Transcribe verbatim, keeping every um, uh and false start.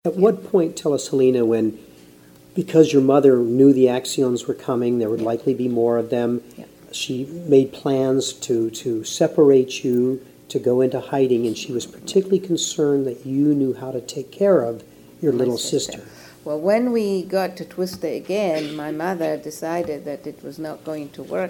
At what point, tell us, Helena, when, because your mother knew the Axioms were coming, there would Yeah. likely be more of them, Yeah. she made plans to, to separate you, to go into hiding, and she was particularly concerned that you knew how to take care of your My little sister. sister. Well, when we got to Twista again, my mother decided that it was not going to work